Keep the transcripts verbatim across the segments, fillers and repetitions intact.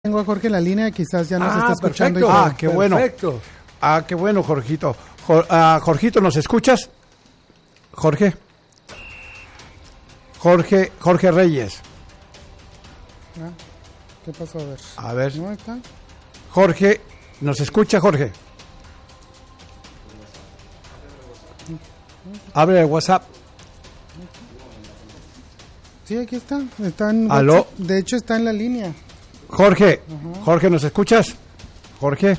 Tengo a Jorge en la línea, quizás ya nos ah, está escuchando. Perfecto, y... ah, qué bueno. Perfecto. Ah, qué bueno, Jorgito. Jor, uh, Jorgito, ¿nos escuchas? Jorge. Jorge, Jorge Reyes. Ah, ¿qué pasó? A ver. A ver. ¿No está? Jorge, ¿nos escucha, Jorge? Abre el WhatsApp. Sí, aquí está. Está en ¿Aló? WhatsApp. De hecho, está en la línea. Jorge, Ajá. Jorge, ¿nos escuchas? Jorge.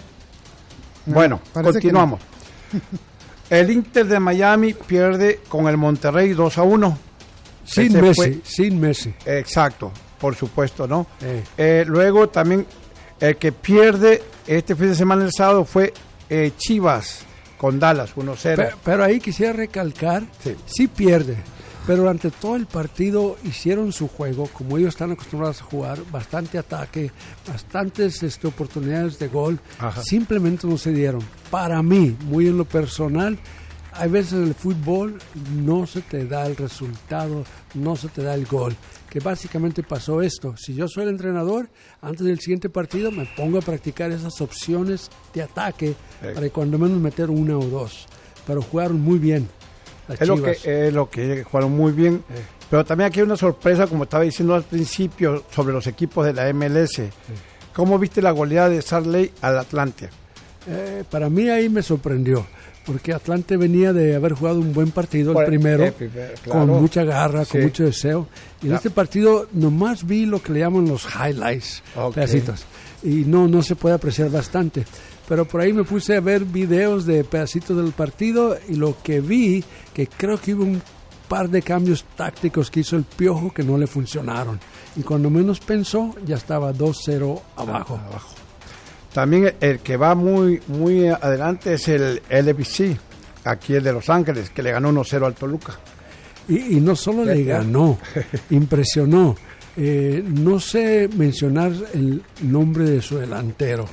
No, bueno, continuamos. No. El Inter de Miami pierde con el Monterrey dos a uno. Sin Ese Messi, fue... sin Messi. Exacto, por supuesto, ¿no? Eh. Eh, luego también el que pierde este fin de semana el sábado fue eh, Chivas con Dallas uno cero. Pero, pero ahí quisiera recalcar, sí. sí pierde, pero durante todo el partido hicieron su juego, como ellos están acostumbrados a jugar, bastante ataque, bastantes este, oportunidades de gol, Ajá. simplemente no se dieron. Para mí, muy en lo personal, hay veces en el fútbol no se te da el resultado, no se te da el gol, que básicamente pasó esto. Si yo soy el entrenador, antes del siguiente partido me pongo a practicar esas opciones de ataque sí. para cuando menos meter una o dos, pero jugaron muy bien. Es lo, que, es lo que jugaron muy bien, eh. pero también aquí hay una sorpresa, como estaba diciendo al principio, sobre los equipos de la M L S. Eh. ¿Cómo viste la goleada de Salt Lake al Atlante? Eh, para mí ahí me sorprendió, porque Atlante venía de haber jugado un buen partido, el primero, eh, primer, claro. con mucha garra, sí. con mucho deseo, y en ya. este partido nomás vi lo que le llaman los highlights, okay. pedacitos, y no, no se puede apreciar bastante. Pero por ahí me puse a ver videos de pedacitos del partido y lo que vi, que creo que hubo un par de cambios tácticos que hizo el Piojo que no le funcionaron. Y cuando menos pensó, ya estaba dos cero abajo. Ah, abajo. También el que va muy muy adelante es el L B C, aquí el de Los Ángeles, que le ganó uno cero al Toluca. Y, y no solo le ganó, impresionó. Eh, no sé mencionar el nombre de su delantero.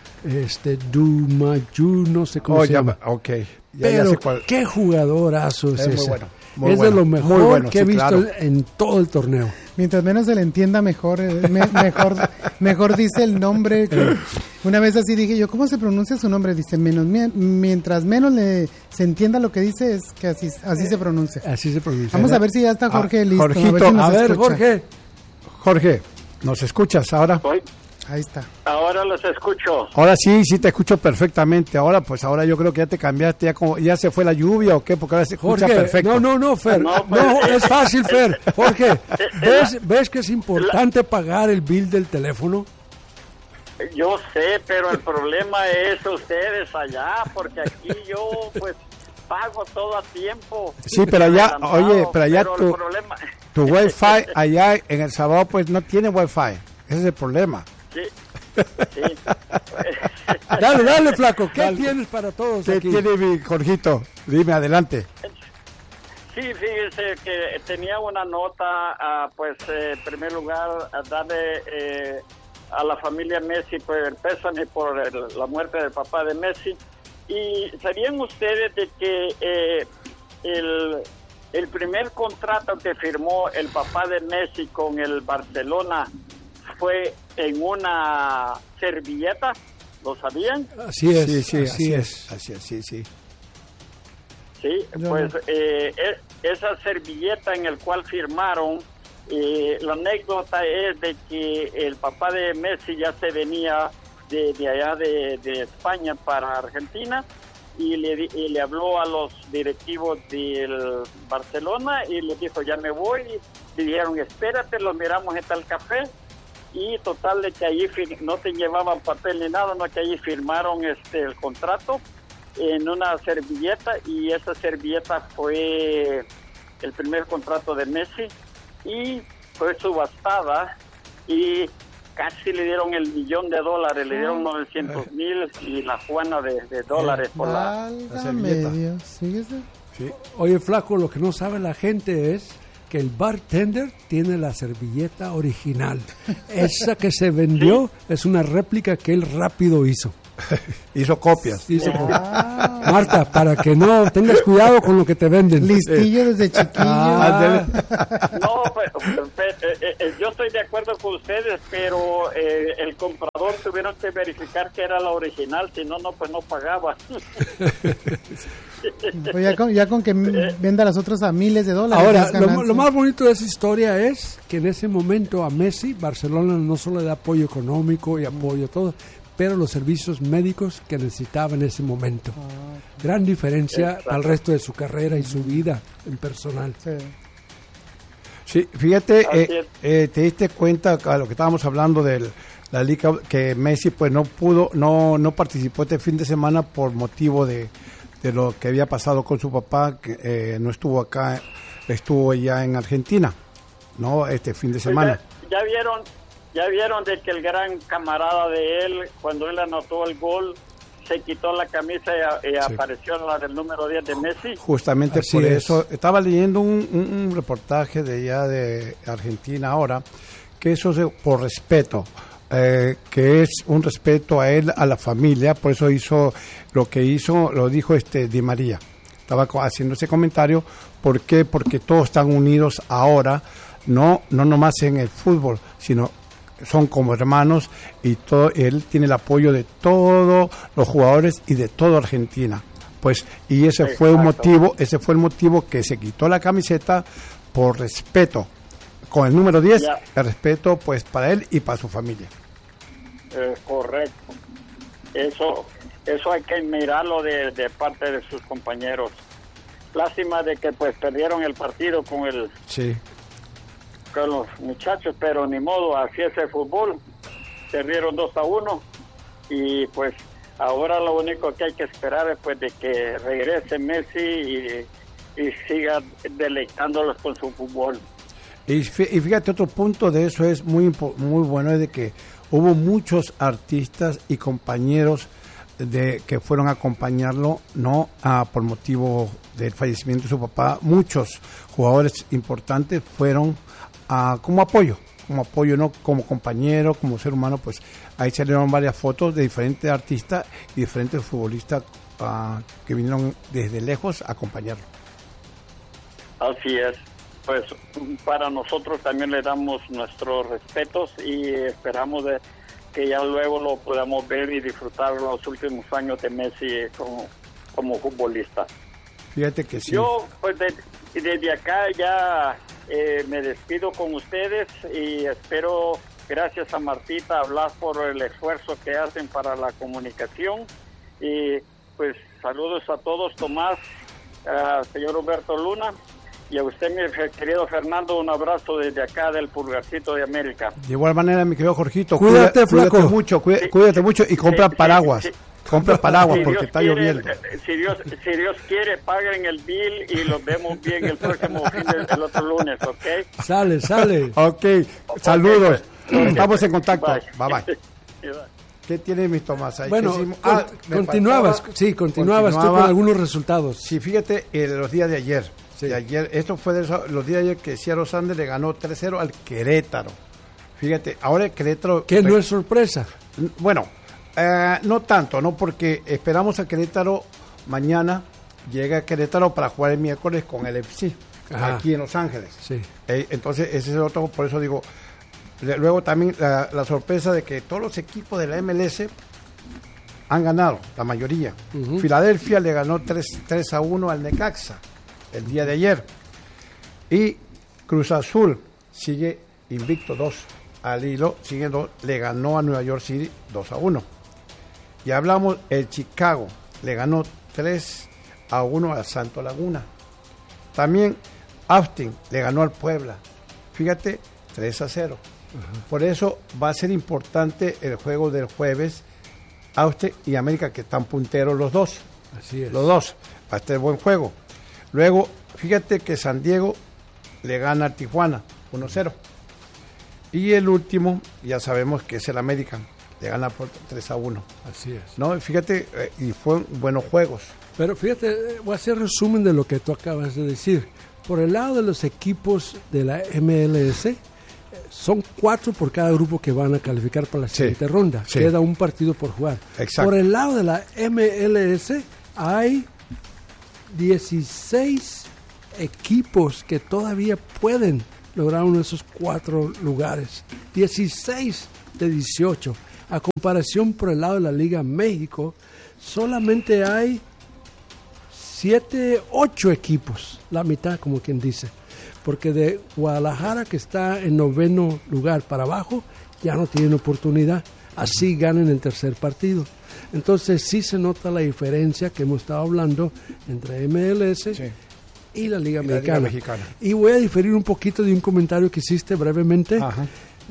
Este Dumayu, no sé cómo oh, se ya, llama. Okay. Ya, Pero ya sé cuál. qué jugadorazo es, es ese. Muy bueno, muy es bueno, de lo mejor muy bueno, que he sí, visto claro. en todo el torneo. Mientras menos se le entienda mejor, eh, me, mejor, mejor dice el nombre. Que una vez así dije yo, ¿cómo se pronuncia su nombre? Dice, menos, mientras menos le, se entienda lo que dice, es que así, así se pronuncia. Así se pronuncia. Vamos a ver si ya está Jorge ah, listo. Jorgito, a ver, si a ver escucha. Jorge. Jorge, ¿nos escuchas ahora? Hoy. Ahí está. Ahora los escucho. Ahora sí, sí te escucho perfectamente. Ahora, pues ahora yo creo que ya te cambiaste, ya como ya se fue la lluvia o qué, porque ahora se escucha Jorge, perfecto. no, no, no, Fer. No, No, pues, es fácil, Fer. Jorge, ¿ves, ¿ves que es importante pagar el bill del teléfono? Yo sé, pero el problema es ustedes allá, porque aquí yo, pues, pago todo a tiempo. Sí, pero allá, adelantado, oye, pero allá pero tu, el problema... tu wifi allá en El Salvador, pues no tiene wifi. Ese es el problema. Sí, sí. Dale, dale, flaco. ¿Qué Dale. tienes para todos ¿Qué aquí? tiene mi Jorgito? Dime, adelante. Sí, fíjese que tenía una nota, uh, pues, eh, en primer lugar, a darle eh, a la familia Messi pues, el pésame por el, la muerte del papá de Messi. Y ¿sabían ustedes de que eh, el, el primer contrato que firmó el papá de Messi con el Barcelona fue en una servilleta? ¿Lo sabían? Así es, sí, sí, así, así es. es. Así es, sí, sí. Sí, Yo pues no. eh, es, esa servilleta en el cual firmaron, eh, la anécdota es de que el papá de Messi ya se venía de, de allá de, de España para Argentina y le, y le habló a los directivos del Barcelona y les dijo, ya me voy, y le dijeron, espérate, lo miramos en tal café. Y total de que allí no te llevaban papel ni nada, no, que allí firmaron este el contrato en una servilleta y esa servilleta fue el primer contrato de Messi y fue subastada y casi le dieron el millón de dólares, le dieron novecientos mil y la juana de, de dólares por la, la servilleta. Dios, síguese. Sí. Oye, flaco, lo que no sabe la gente es que el bartender tiene la servilleta original. Esa que se vendió es una réplica que él rápido hizo. Hizo copias. Hizo Ah. Marta, para que no tengas cuidado con lo que te venden. Listillo desde chiquillo. Ah, No, pero, pero, eh, yo estoy de acuerdo con ustedes, pero eh, el comprador tuvieron que verificar que era la original, si no, no pues no pagaba. Pues ya, con, ya con que venda las otras a miles de dólares. Ahora, lo, lo más bonito de esa historia es que en ese momento a Messi, Barcelona no solo le da apoyo económico y apoyo a todo, pero los servicios médicos que necesitaba en ese momento. Ah, gran diferencia exacto. Al resto de su carrera y su vida en personal. Sí, sí fíjate, eh, eh, te diste cuenta a lo que estábamos hablando de la liga, que Messi pues no pudo, no no participó este fin de semana por motivo de, de lo que había pasado con su papá, que eh, no estuvo acá, estuvo ya en Argentina, ¿no? Este fin de semana. Pues ya, ya vieron... Ya vieron de que el gran camarada de él, cuando él anotó el gol, se quitó la camisa y, y sí. apareció la del número diez de Messi. Justamente Así por es. eso. Estaba leyendo un, un, un reportaje de allá de Argentina ahora, que eso es por respeto, eh, que es un respeto a él, a la familia, por eso hizo lo que hizo, lo dijo este Di María. Estaba haciendo ese comentario. ¿Por qué? Porque todos están unidos ahora, no, no nomás en el fútbol, sino son como hermanos, y todo, él tiene el apoyo de todos los jugadores y de toda Argentina. Pues, y ese Exacto. fue un motivo, ese fue el motivo que se quitó la camiseta por respeto. Con el número diez, ya. el respeto pues para él y para su familia. Eh, correcto. Eso, eso hay que mirarlo de, de parte de sus compañeros. Lástima de que pues perdieron el partido con el sí. con los muchachos, pero ni modo, así es el fútbol. Perdieron dos a uno y pues ahora lo único que hay que esperar es pues de que regrese Messi y, y siga deleitándolos con su fútbol. Y fíjate, otro punto de eso es muy muy bueno, es de que hubo muchos artistas y compañeros de que fueron a acompañarlo, no ah, por motivo del fallecimiento de su papá. Muchos jugadores importantes fueron Uh, como apoyo, como apoyo, no como compañero, como ser humano. Pues ahí salieron varias fotos de diferentes artistas y diferentes futbolistas uh, que vinieron desde lejos a acompañarlo. Así es, pues para nosotros también le damos nuestros respetos y esperamos de que ya luego lo podamos ver y disfrutar los últimos años de Messi como, como futbolista. Fíjate que sí. Yo pues de, desde acá ya Eh, me despido con ustedes y espero, gracias a Martita, hablar por el esfuerzo que hacen para la comunicación. Y pues saludos a todos, Tomás, uh, señor Humberto Luna, y a usted, mi querido Fernando, un abrazo desde acá del Pulgarcito de América. De igual manera, mi querido Jorgito, cuídate, cuídate, flaco. Cuídate mucho, cuídate, sí, cuídate mucho y compra sí, paraguas. Sí, sí. Compra paraguas si porque Dios está quiere, lloviendo. Si Dios, si Dios quiere, paguen el bill y los vemos bien el próximo fin del el otro lunes, ¿ok? Sale, sale. Ok, saludos. Okay, Estamos en contacto. Bye, bye. bye. ¿Qué tiene mi Tomás ahí? Bueno, con, ah, continuabas, faltaba, sí, continuabas continuaba, tú con algunos resultados. Sí, fíjate, eh, los días de ayer. Sí. De ayer, esto fue de los, los días de ayer que Seattle Sanders le ganó tres cero al Querétaro. Fíjate, ahora el Querétaro... ¿Qué no es sorpresa? Bueno, eh, no tanto, ¿no? Porque esperamos a Querétaro mañana, llega a Querétaro para jugar el miércoles con el F C, Ajá. aquí en Los Ángeles. Sí. Eh, entonces, ese es otro, por eso digo... Luego también la, la sorpresa de que todos los equipos de la M L S han ganado, la mayoría. Uh-huh. Filadelfia le ganó tres a uno al Necaxa el día de ayer. Y Cruz Azul sigue invicto dos al hilo, siguiendo, le ganó a Nueva York City dos a uno. Y hablamos, el Chicago le ganó tres a uno al Santo Laguna. También Austin le ganó al Puebla. Fíjate, tres a cero. Uh-huh. Por eso va a ser importante el juego del jueves, Austin y América, que están punteros los dos. Así es. Los dos. Va a estar buen juego. Luego, fíjate que San Diego le gana a Tijuana uno cero. Y el último, ya sabemos que es el América, le gana por tres a uno. Así es. ¿No? Fíjate, eh, y fueron buenos juegos. Pero fíjate, voy a hacer resumen de lo que tú acabas de decir. Por el lado de los equipos de la M L S, son cuatro por cada grupo que van a calificar para la siguiente sí, ronda. Sí. Queda un partido por jugar. Exacto. Por el lado de la M L S hay dieciséis equipos que todavía pueden lograron esos cuatro lugares. dieciséis de dieciocho. A comparación por el lado de la Liga México, solamente hay siete, ocho equipos, la mitad como quien dice. Porque de Guadalajara, que está en noveno lugar para abajo, ya no tienen oportunidad. Así ganan el tercer partido. Entonces sí se nota la diferencia que hemos estado hablando entre M L S sí. y la Liga, y la Mexicana. Liga Mexicana. Y voy a diferir un poquito de un comentario que hiciste brevemente. Ajá.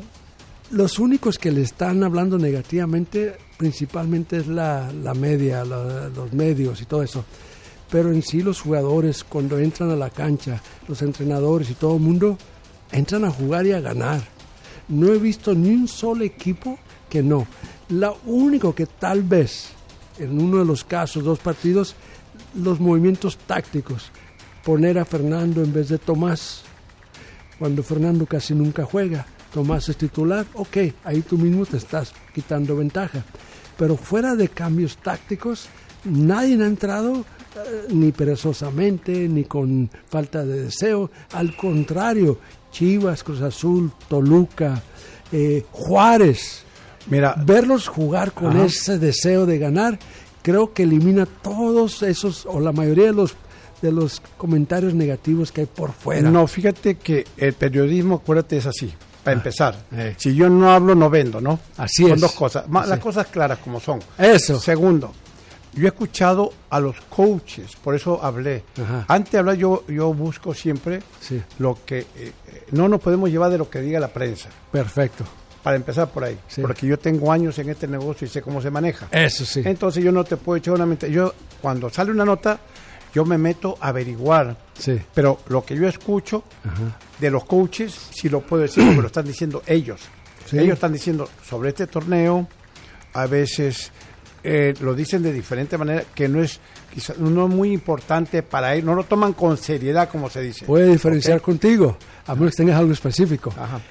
Los únicos que le están hablando negativamente principalmente es la, la media, la, los medios y todo eso. Pero en sí los jugadores cuando entran a la cancha, los entrenadores y todo el mundo, entran a jugar y a ganar. No he visto ni un solo equipo que no. Lo único que tal vez, en uno de los casos, dos partidos, los movimientos tácticos. Poner a Fernando en vez de Tomás, cuando Fernando casi nunca juega. Tomás es titular, ok, ahí tú mismo te estás quitando ventaja. Pero fuera de cambios tácticos, nadie ha entrado eh, ni perezosamente, ni con falta de deseo. Al contrario, Chivas, Cruz Azul, Toluca, eh, Juárez. Mira, verlos jugar con ajá. ese deseo de ganar, creo que elimina todos esos, o la mayoría de los de los comentarios negativos que hay por fuera. No, fíjate que el periodismo, acuérdate, es así. Para empezar, eh. si yo no hablo, no vendo, ¿no? Así son es. Son dos cosas. Más, las cosas claras como son. Eso. Segundo, yo he escuchado a los coaches, por eso hablé. Ajá. Antes de hablar, yo, yo busco siempre sí. lo que... Eh, no nos podemos llevar de lo que diga la prensa. Perfecto. Para empezar por ahí. Sí. Porque yo tengo años en este negocio y sé cómo se maneja. Eso sí. Entonces yo no te puedo echar una mente. Yo, cuando sale una nota, yo me meto a averiguar. Sí. Pero lo que yo escucho... Ajá. de los coaches, si lo puedo decir, porque lo están diciendo ellos. Sí. Ellos están diciendo sobre este torneo, a veces eh, lo dicen de diferente manera, que no es quizás no es muy importante para ellos, no lo toman con seriedad, como se dice. Puede diferenciar ¿okay? contigo, a menos que tengas algo específico. Ajá.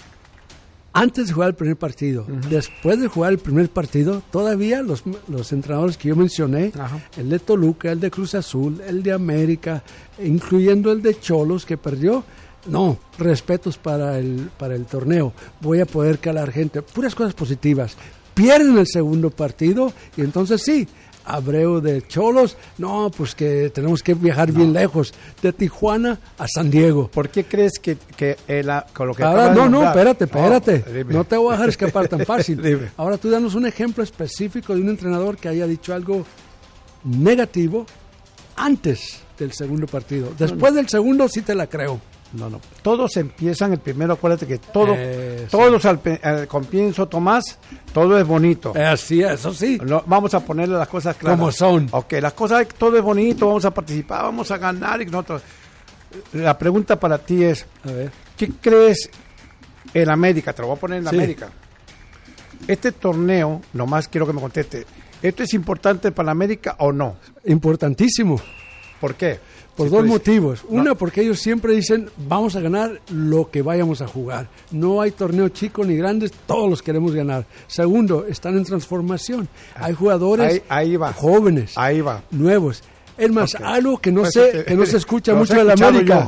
Antes de jugar el primer partido, uh-huh. después de jugar el primer partido, todavía los, los entrenadores que yo mencioné, uh-huh. el de Toluca, el de Cruz Azul, el de América, incluyendo el de Xolos que perdió, no, respetos para el, para el torneo. Voy a poder calar gente. Puras cosas positivas. Pierden el segundo partido y entonces sí, Abreu de Xolos, no, pues que tenemos que viajar no. bien lejos, de Tijuana a San Diego. ¿Por qué crees que, que el, con lo que Ahora, no, no, espérate, espérate. Oh, no te voy a dejar escapar tan fácil. Ahora tú danos un ejemplo específico de un entrenador que haya dicho algo negativo antes del segundo partido. Después no, no. del segundo sí te la creo. No, no. Todos empiezan el primero, acuérdate que todo, eh, todos sí. al, al comienzo, Tomás, todo es bonito. Eh, así, eso sí. No, vamos a ponerle las cosas claras. Como son. Ok, las cosas, todo es bonito, vamos a participar, vamos a ganar. Y nosotros. La pregunta para ti es, a ver. ¿Qué crees en América? Te lo voy a poner en sí. América. Este torneo, nomás quiero que me conteste, ¿esto es importante para América o no? Importantísimo. ¿Por qué? Por dos motivos. Una, no. porque ellos siempre dicen, vamos a ganar lo que vayamos a jugar. No hay torneo chico ni grandes, todos los queremos ganar. Segundo, están en transformación. Hay jugadores ahí, ahí va. jóvenes, ahí va. nuevos. Es más, okay. algo que no, pues sé, te, que no se escucha no mucho de la América.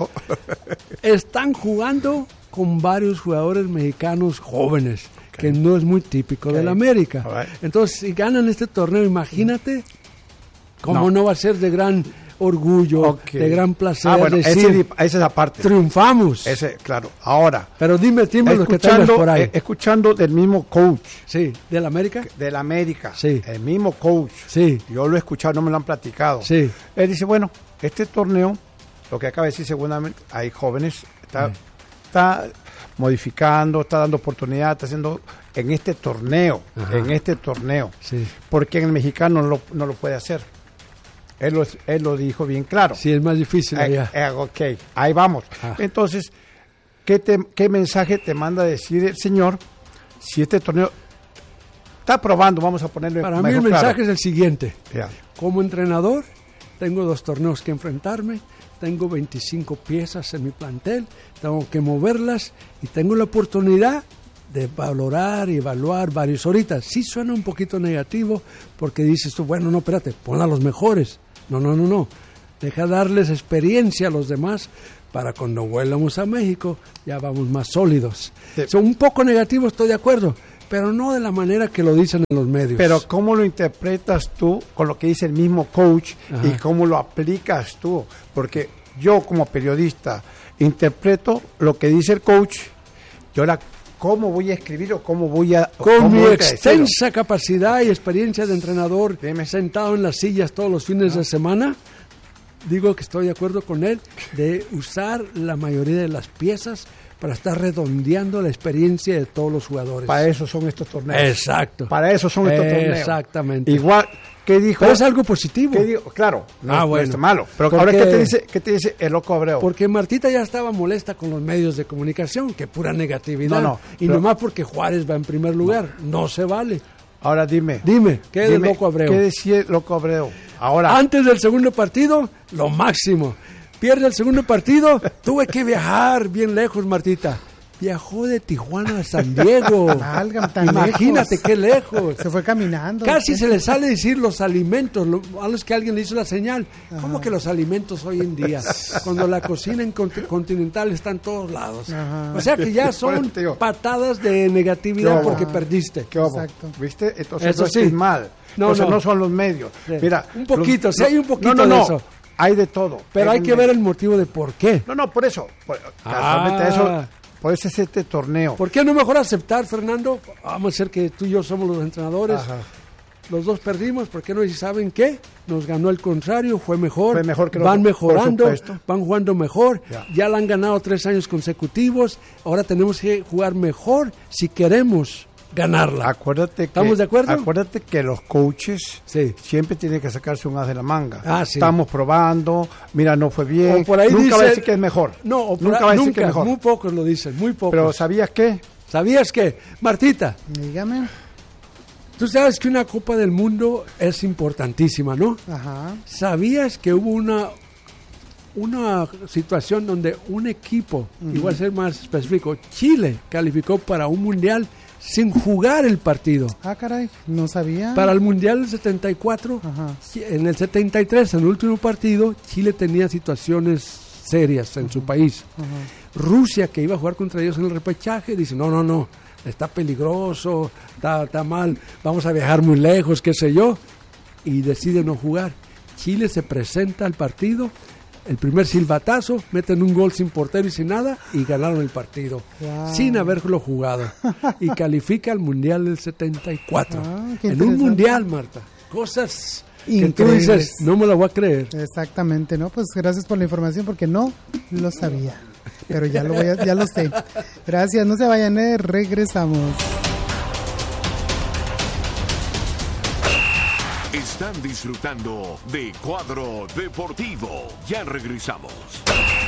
Están jugando con varios jugadores mexicanos jóvenes, okay. que no es muy típico okay. de la América. Right. Entonces, si ganan este torneo, imagínate cómo no, no va a ser de gran... orgullo, okay. de gran placer ah, bueno, decir, ese, esa es la parte. Triunfamos. Ese, claro. Ahora. Pero dime, dime lo que tengas por ahí. Eh, escuchando del mismo coach. Sí, ¿del América? Del América. Sí. El mismo coach. Sí. Yo lo he escuchado, no me lo han platicado. Sí. Él dice, bueno, este torneo, lo que acaba de decir seguramente, hay jóvenes, está, sí. está modificando, está dando oportunidad, está haciendo en este torneo, Ajá. en este torneo. Sí. Porque en el mexicano no lo, no lo puede hacer. Él lo, él lo dijo bien claro. Sí, es más difícil allá. Eh, eh, ok, ahí vamos. Ah. Entonces, ¿qué, te, ¿qué mensaje te manda a decir el señor si este torneo está probando? Vamos a ponerlo Para mí el claro. mensaje es el siguiente. Yeah. Como entrenador, tengo dos torneos que enfrentarme, tengo veinticinco piezas en mi plantel, tengo que moverlas y tengo la oportunidad de valorar y evaluar varios ahorita. Sí suena un poquito negativo porque dices tú, bueno, no, espérate, pon a los mejores. No, no, no, no. Deja darles experiencia a los demás para cuando vuelvamos a México ya vamos más sólidos. Sí. Son un poco negativos, estoy de acuerdo, pero no de la manera que lo dicen en los medios. Pero ¿cómo lo interpretas tú con lo que dice el mismo coach? Ajá. Y cómo lo aplicas tú? Porque yo como periodista interpreto lo que dice el coach y ahora cómo voy a escribir o cómo voy a... Con mi extensa capacidad y experiencia de entrenador, Dime. sentado en las sillas todos los fines ah. de semana, digo que estoy de acuerdo con él de usar la mayoría de las piezas para estar redondeando la experiencia de todos los jugadores. Para eso son estos torneos. Exacto. Para eso son estos torneos. Exactamente. Igual, ¿qué dijo? Pero es algo positivo. ¿Qué dijo? Claro, no, ah, no bueno. es malo. Pero porque, ahora, ¿qué te dice, qué te dice el loco Abreu? Porque Martita ya estaba molesta con los medios de comunicación, que pura negatividad. No, no. Y pero, nomás porque Juárez va en primer lugar. No, no se vale. Ahora dime. Dime, ¿qué es el loco Abreu? ¿Qué decía el loco Abreu? Ahora. Antes del segundo partido, lo máximo. Pierde el segundo partido, tuve que viajar bien lejos, Martita. Viajó de Tijuana a San Diego. Válgame, tan Imagínate lejos. qué lejos. Se fue caminando. Casi ¿sí? se le sale decir los alimentos, lo, a los que alguien le hizo la señal. Ajá. ¿Cómo que los alimentos hoy en día? Cuando la cocina en continental está en todos lados. Ajá. O sea que ya son patadas de negatividad porque perdiste. ¿Qué Exacto. ¿Viste? Entonces eso no sí. es mal. No, Entonces no. no son los medios. Sí. Mira, un poquito, los, sí hay un poquito no, no, no. de eso. Hay de todo. Pero hay, hay que ver el motivo de por qué. No, no, por eso. Por, ah. eso, por eso es este torneo. ¿Por qué no mejor aceptar, Fernando? Vamos a ser que tú y yo somos los entrenadores. Ajá. Los dos perdimos, ¿por qué no? ¿Y saben qué? Nos ganó el contrario, fue mejor. Fue mejor que van lo, mejorando, van jugando mejor. Ya. ya la han ganado tres años consecutivos. Ahora tenemos que jugar mejor si queremos ganarla. Acuérdate ¿Estamos que, de acuerdo? Acuérdate que los coaches sí. siempre tienen que sacarse un as de la manga. Ah, sí. Estamos probando, mira, no fue bien. O por ahí nunca dice, va a decir que es mejor. No, o nunca ahí, va a decir nunca, que es mejor. Muy pocos lo dicen, muy pocos. Pero ¿sabías qué? ¿Sabías qué? Martita. Dígame. Tú sabes que una Copa del Mundo es importantísima, ¿no? Ajá. ¿Sabías que hubo una... una situación donde un equipo, uh-huh. igual a ser más específico, Chile calificó para un mundial sin jugar el partido? Ah, caray, no sabía. Para el mundial del setenta y cuatro, ajá. En el setenta y tres, en el último partido, Chile tenía situaciones serias en uh-huh. su país. Uh-huh. Rusia, que iba a jugar contra ellos en el repechaje, dice, no, no, no, está peligroso, está, está mal, vamos a viajar muy lejos, qué sé yo, y decide no jugar. Chile se presenta al partido, el primer silbatazo, meten un gol sin portero y sin nada y ganaron el partido, wow. sin haberlo jugado. Y califica al Mundial del setenta y cuatro. Ah, en un Mundial, Marta. Cosas que tú dices, no me lo voy a creer. Exactamente, ¿no? Pues gracias por la información porque no lo sabía. Pero ya lo, voy a, ya lo sé. Gracias, no se vayan, eh, regresamos. Están disfrutando de Cuadro Deportivo. Ya regresamos.